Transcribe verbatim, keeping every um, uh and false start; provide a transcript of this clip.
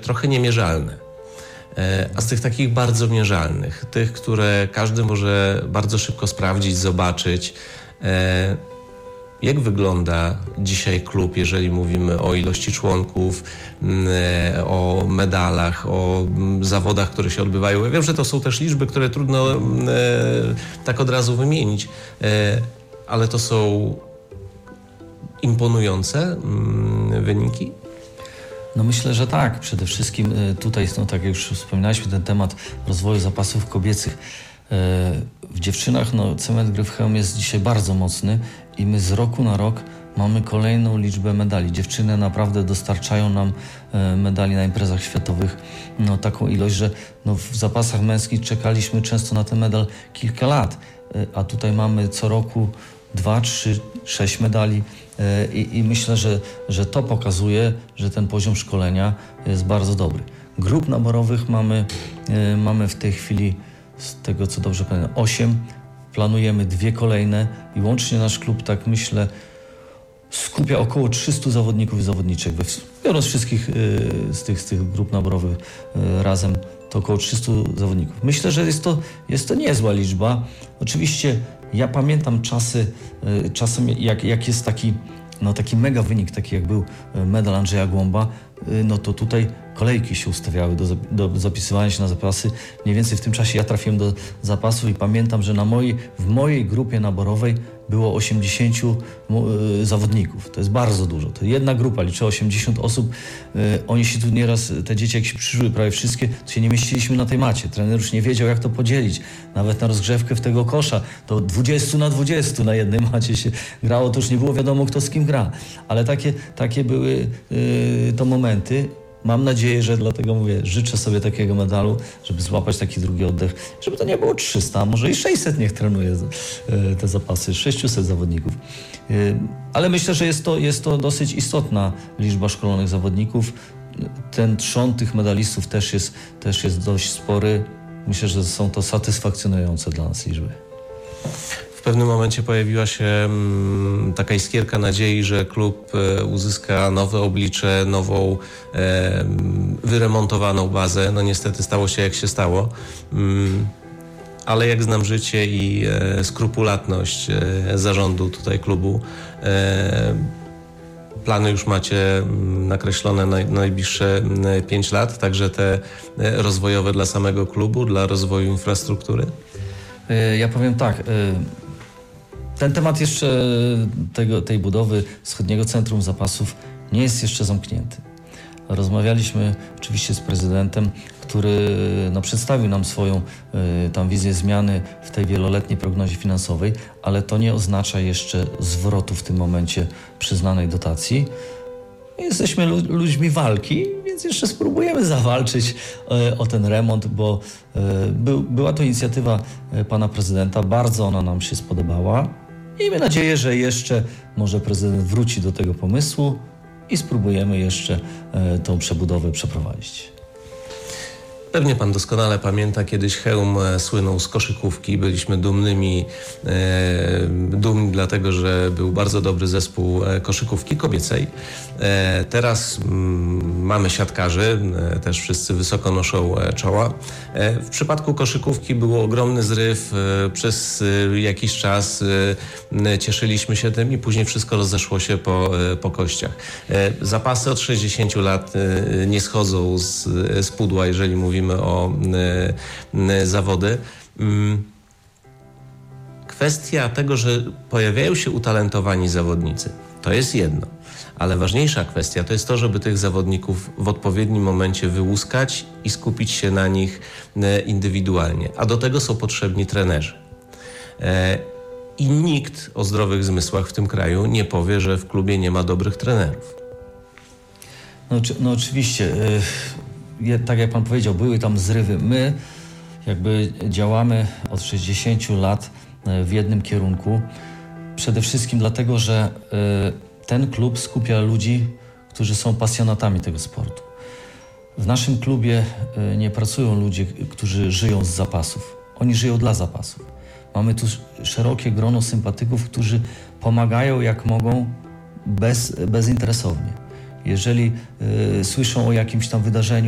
trochę niemierzalne. A z tych takich bardzo mierzalnych, tych, które każdy może bardzo szybko sprawdzić, zobaczyć, jak wygląda dzisiaj klub, jeżeli mówimy o ilości członków, o medalach, o zawodach, które się odbywają. Ja wiem, że to są też liczby, które trudno tak od razu wymienić, ale to są imponujące wyniki. No myślę, że tak. Przede wszystkim tutaj, no tak jak już wspominaliśmy, ten temat rozwoju zapasów kobiecych. W dziewczynach no, cement Gryfchełm jest dzisiaj bardzo mocny i my z roku na rok mamy kolejną liczbę medali. Dziewczyny naprawdę dostarczają nam medali na imprezach światowych. No, taką ilość, że no, w zapasach męskich czekaliśmy często na ten medal kilka lat, a tutaj mamy co roku dwa, trzy, sześć medali. I, i myślę, że, że to pokazuje, że ten poziom szkolenia jest bardzo dobry. Grup naborowych mamy, mamy w tej chwili, z tego co dobrze pamiętam, osiem. Planujemy dwie kolejne i łącznie nasz klub, tak myślę, skupia około trzystu zawodników i zawodniczek. Biorąc wszystkich z tych, z tych grup naborowych razem, to około trzystu zawodników. Myślę, że jest to, jest to niezła liczba. Oczywiście ja pamiętam czasy, czasem jak, jak jest taki, no taki mega wynik, taki jak był medal Andrzeja Głąba, no to tutaj kolejki się ustawiały do, do zapisywania się na zapasy. Mniej więcej w tym czasie ja trafiłem do zapasu i pamiętam, że na mojej, w mojej grupie naborowej było osiemdziesięciu y, zawodników. To jest bardzo dużo. To jedna grupa liczyła osiemdziesiąt osób. Y, oni się tu nieraz, te dzieci jak się przyszły, prawie wszystkie, to się nie mieściliśmy na tej macie. Trener już nie wiedział, jak to podzielić. Nawet na rozgrzewkę w tego kosza to dwadzieścia na dwadzieścia na jednej macie się grało. To już nie było wiadomo, kto z kim gra. Ale takie, takie były y, to momenty. Mam nadzieję, że dlatego mówię, życzę sobie takiego medalu, żeby złapać taki drugi oddech, żeby to nie było trzysta, a może i sześćset niech trenuje te zapasy, sześćset zawodników. Ale myślę, że jest to, jest to dosyć istotna liczba szkolonych zawodników. Ten trzon tych medalistów też jest, też jest dość spory. Myślę, że są to satysfakcjonujące dla nas liczby. W pewnym momencie pojawiła się mm, taka iskierka nadziei, że klub e, uzyska nowe oblicze, nową e, wyremontowaną bazę. No niestety stało się jak się stało, mm, ale jak znam życie i e, skrupulatność e, zarządu tutaj klubu, e, plany już macie nakreślone na najbliższe pięć lat, także te rozwojowe dla samego klubu, dla rozwoju infrastruktury? Ja powiem tak, ten temat jeszcze tego, tej budowy wschodniego centrum zapasów nie jest jeszcze zamknięty. Rozmawialiśmy oczywiście z prezydentem, który no, przedstawił nam swoją tam wizję zmiany w tej wieloletniej prognozie finansowej, ale to nie oznacza jeszcze zwrotu w tym momencie przyznanej dotacji. Jesteśmy ludźmi walki, więc jeszcze spróbujemy zawalczyć o ten remont, bo był, była to inicjatywa pana prezydenta, bardzo ona nam się spodobała i mamy nadzieję, że jeszcze może prezydent wróci do tego pomysłu i spróbujemy jeszcze tą przebudowę przeprowadzić. Pewnie pan doskonale pamięta, kiedyś Chełm słynął z koszykówki. Byliśmy dumnymi, e, dumni dlatego, że był bardzo dobry zespół koszykówki kobiecej. E, teraz m, mamy siatkarzy, e, też wszyscy wysoko noszą czoła. E, w przypadku koszykówki był ogromny zryw. E, przez e, jakiś czas e, cieszyliśmy się tym i później wszystko rozeszło się po, e, po kościach. E, zapasy od sześćdziesięciu lat e, nie schodzą z, z pudła, jeżeli mówimy o y, y, zawody. Y, kwestia tego, że pojawiają się utalentowani zawodnicy, to jest jedno, ale ważniejsza kwestia to jest to, żeby tych zawodników w odpowiednim momencie wyłuskać i skupić się na nich y, indywidualnie, a do tego są potrzebni trenerzy. Y, I nikt o zdrowych zmysłach w tym kraju nie powie, że w klubie nie ma dobrych trenerów. No, no oczywiście, y, tak jak pan powiedział, były tam zrywy. My jakby działamy od sześćdziesięciu lat w jednym kierunku. Przede wszystkim dlatego, że y, ten klub skupia ludzi, którzy są pasjonatami tego sportu. W naszym klubie y, nie pracują ludzie, którzy żyją z zapasów. Oni żyją dla zapasów. Mamy tu szerokie grono sympatyków, którzy pomagają jak mogą bez, bezinteresownie. Jeżeli y, słyszą o jakimś tam wydarzeniu,